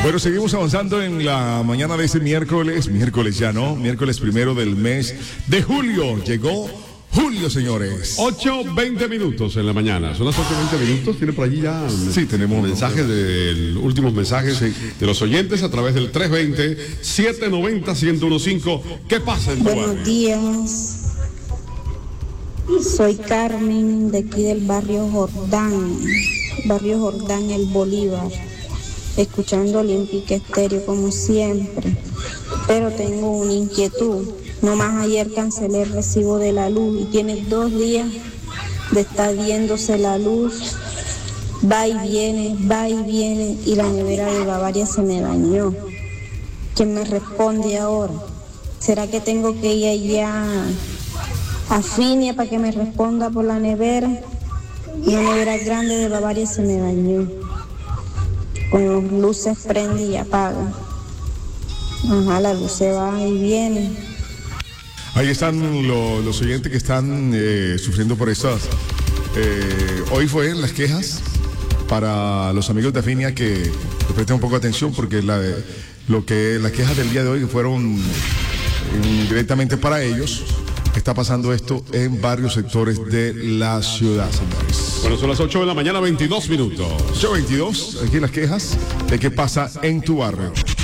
Bueno, seguimos avanzando en la mañana de este miércoles ya, ¿no? Miércoles 1 del mes de julio. Llegó julio, señores. 8:20 minutos en la mañana. Son las 8:20 minutos. ¿Tiene por allí ya? Sí, tenemos mensajes últimos mensajes de los oyentes a través del 320-790-1015. ¿Qué pasa en tu barrio? Buenos días. Soy Carmen, de aquí del barrio Jordán, El Bolívar, escuchando Olímpica Estéreo como siempre, pero tengo una inquietud. Nomás ayer cancelé el recibo de la luz y tiene 2 días de estar viéndose la luz, va y viene, y la nevera de Bavaria se me dañó. ¿Quién me responde ahora? ¿Será que tengo que ir allá a Finia para que me responda por la nevera? Una nevera grande de Bavaria se me dañó, con las luces prende y apaga. Ajá, la luz se va y viene. Ahí están los oyentes que están sufriendo por estas. Hoy fue las quejas para los amigos de Afinia, que presten un poco de atención, porque las quejas del día de hoy que fueron directamente para ellos. Está pasando esto en varios sectores de la ciudad, señores. Bueno, son las 8 de la mañana, 22 minutos. 8:22, aquí las quejas de qué pasa en tu barrio.